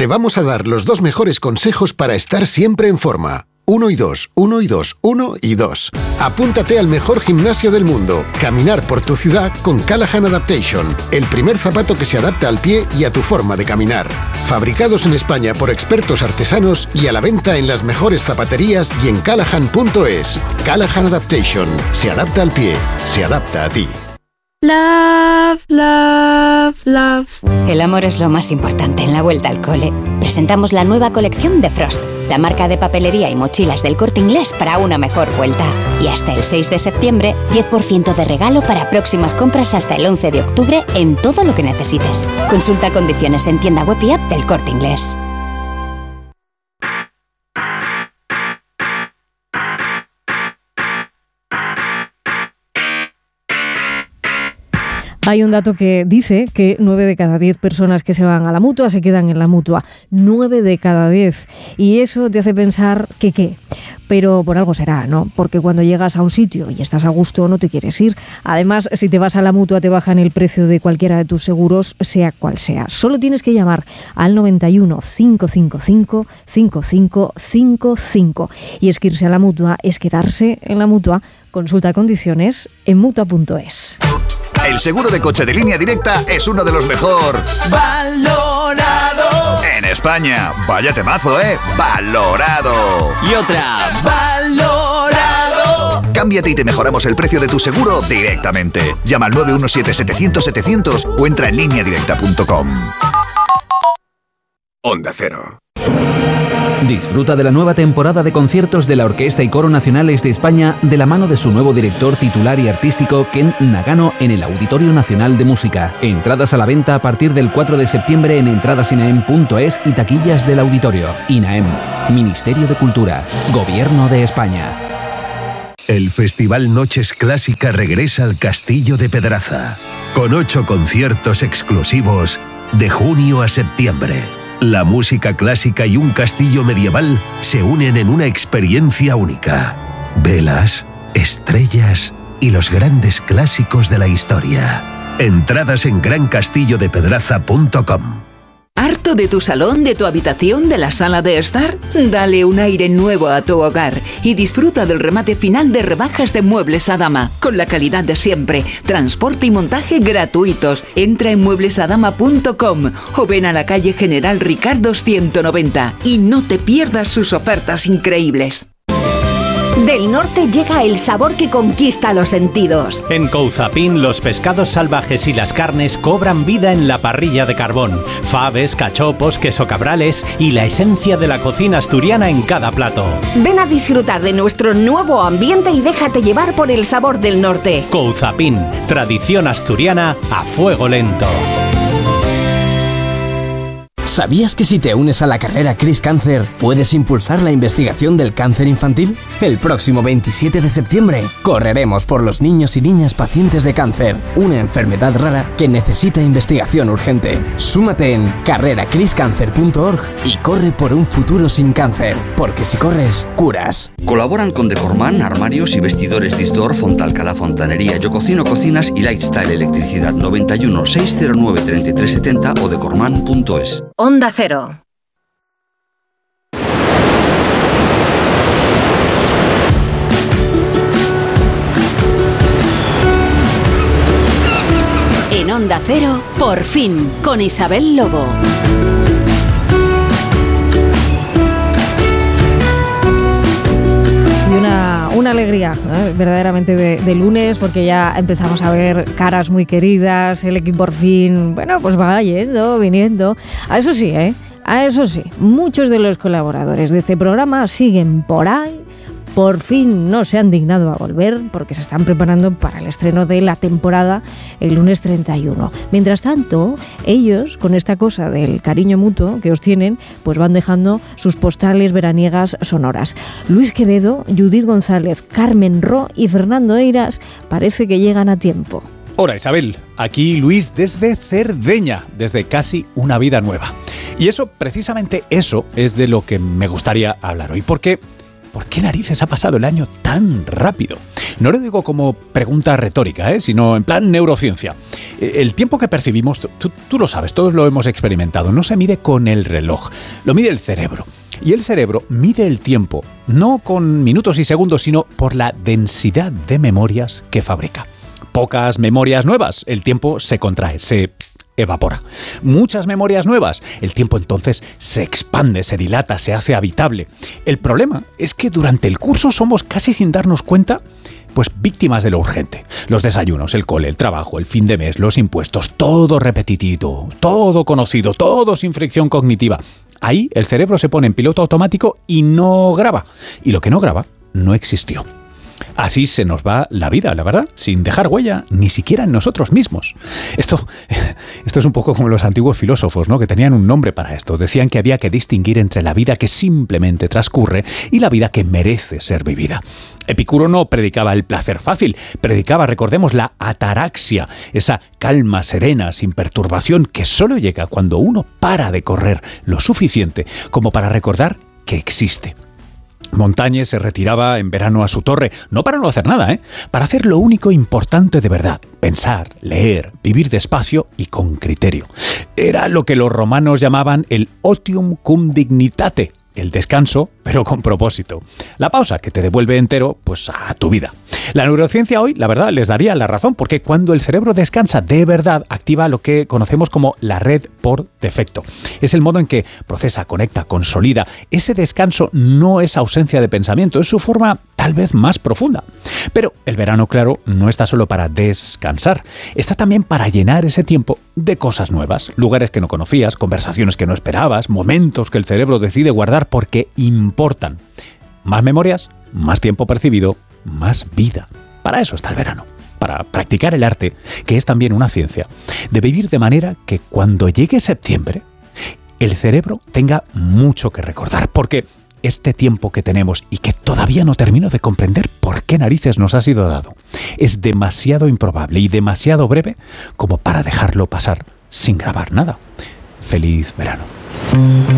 Te vamos a dar los 2 mejores consejos para estar siempre en forma. 1 y 2, 1 y 2, 1 y 2. Apúntate al mejor gimnasio del mundo. Caminar por tu ciudad con Callahan Adaptation. El primer zapato que se adapta al pie y a tu forma de caminar. Fabricados en España por expertos artesanos y a la venta en las mejores zapaterías y en callahan.es. Callahan Adaptation. Se adapta al pie. Se adapta a ti. Love, love, love. El amor es lo más importante en la vuelta al cole. Presentamos la nueva colección de Frost, la marca de papelería y mochilas del Corte Inglés para una mejor vuelta. Y hasta el 6 de septiembre, 10% de regalo para próximas compras hasta el 11 de octubre en todo lo que necesites. Consulta condiciones en tienda web y app del Corte Inglés. Hay un dato que dice que 9 de cada 10 personas que se van a la Mutua se quedan en la Mutua. 9 de cada 10. Y eso te hace pensar que qué. Pero por algo será, ¿no? Porque cuando llegas a un sitio y estás a gusto no te quieres ir. Además, si te vas a la Mutua te bajan el precio de cualquiera de tus seguros, sea cual sea. Solo tienes que llamar al 91 555 5555. Y es que irse a la Mutua es quedarse en la Mutua. Consulta condiciones en mutua.es. El seguro de coche de Línea Directa es uno de los mejor valorado en España. Vaya temazo, ¿eh? Valorado. Y otra, valorado. Cámbiate y te mejoramos el precio de tu seguro directamente. Llama al 917-700-700 o entra en lineadirecta.com. Onda Cero. Disfruta de la nueva temporada de conciertos de la Orquesta y Coro Nacionales de España de la mano de su nuevo director titular y artístico Ken Nagano en el Auditorio Nacional de Música. Entradas a la venta a partir del 4 de septiembre en entradasinaem.es y taquillas del auditorio. INAEM, Ministerio de Cultura, Gobierno de España. El Festival Noches Clásica regresa al Castillo de Pedraza, con 8 conciertos exclusivos de junio a septiembre. La música clásica y un castillo medieval se unen en una experiencia única. Velas, estrellas y los grandes clásicos de la historia. Entradas en grancastillodepedraza.com. ¿Harto de tu salón, de tu habitación, de la sala de estar? Dale un aire nuevo a tu hogar y disfruta del remate final de rebajas de Muebles Adama, con la calidad de siempre, transporte y montaje gratuitos. Entra en mueblesadama.com o ven a la calle General Ricardo 190 y no te pierdas sus ofertas increíbles. Del norte llega el sabor que conquista los sentidos. En Couzapin, los pescados salvajes y las carnes cobran vida en la parrilla de carbón. Faves, cachopos, queso cabrales y la esencia de la cocina asturiana en cada plato. Ven a disfrutar de nuestro nuevo ambiente y déjate llevar por el sabor del norte. Couzapin, tradición asturiana a fuego lento. ¿Sabías que si te unes a la carrera Cris Cáncer puedes impulsar la investigación del cáncer infantil? El próximo 27 de septiembre correremos por los niños y niñas pacientes de cáncer, una enfermedad rara que necesita investigación urgente. Súmate en carreracriscancer.org y corre por un futuro sin cáncer, porque si corres, curas. Colaboran con Decorman, armarios y vestidores Disdor, Fontalcala Fontanería, Yo Cocino Cocinas y Lifestyle Electricidad. 91 609 3370 o decorman.es. Onda Cero. En Onda Cero, por fin, con Isabel Lobo. Y una alegría, verdaderamente de lunes, porque ya empezamos a ver caras muy queridas, el equipo por fin, bueno, pues va yendo, viniendo. A eso sí, muchos de los colaboradores de este programa siguen por ahí. Por fin no se han dignado a volver porque se están preparando para el estreno de la temporada el lunes 31. Mientras tanto, ellos, con esta cosa del cariño mutuo que os tienen, pues van dejando sus postales veraniegas sonoras. Luis Quevedo, Judith González, Carmen Ro y Fernando Eiras parece que llegan a tiempo. Hola Isabel, aquí Luis desde Cerdeña, desde Casi una vida nueva. Y precisamente eso es de lo que me gustaría hablar hoy. ¿Por qué narices ha pasado el año tan rápido? No lo digo como pregunta retórica, sino en plan neurociencia. El tiempo que percibimos, tú lo sabes, todos lo hemos experimentado, no se mide con el reloj, lo mide el cerebro. Y el cerebro mide el tiempo, no con minutos y segundos, sino por la densidad de memorias que fabrica. Pocas memorias nuevas, el tiempo se contrae, se evapora. Muchas memorias nuevas, el tiempo entonces se expande, se dilata, se hace habitable. El problema es que durante el curso somos casi sin darnos cuenta, pues víctimas de lo urgente. Los desayunos, el cole, el trabajo, el fin de mes, los impuestos, todo repetitivo, todo conocido, todo sin fricción cognitiva. Ahí el cerebro se pone en piloto automático y no graba. Y lo que no graba no existió. Así se nos va la vida, la verdad, sin dejar huella, ni siquiera en nosotros mismos. Esto es un poco como los antiguos filósofos, ¿no? Que tenían un nombre para esto. Decían que había que distinguir entre la vida que simplemente transcurre y la vida que merece ser vivida. Epicuro no predicaba el placer fácil, predicaba, recordemos, la ataraxia, esa calma serena, sin perturbación, que solo llega cuando uno para de correr lo suficiente como para recordar que existe. Montaigne se retiraba en verano a su torre, no para no hacer nada, para hacer lo único importante de verdad: pensar, leer, vivir despacio y con criterio. Era lo que los romanos llamaban el otium cum dignitate, el descanso, pero con propósito. La pausa que te devuelve entero, pues, a tu vida. La neurociencia hoy, la verdad, les daría la razón, porque cuando el cerebro descansa de verdad, activa lo que conocemos como la red por defecto. Es el modo en que procesa, conecta, consolida. Ese descanso no es ausencia de pensamiento, es su forma tal vez más profunda. Pero el verano, claro, no está solo para descansar, está también para llenar ese tiempo de cosas nuevas, lugares que no conocías, conversaciones que no esperabas, momentos que el cerebro decide guardar porque importan. Más memorias, más tiempo percibido, más vida. Para eso está el verano, para practicar el arte, que es también una ciencia, de vivir de manera que cuando llegue septiembre, el cerebro tenga mucho que recordar, porque este tiempo que tenemos y que todavía no termino de comprender por qué narices nos ha sido dado, es demasiado improbable y demasiado breve como para dejarlo pasar sin grabar nada. Feliz verano.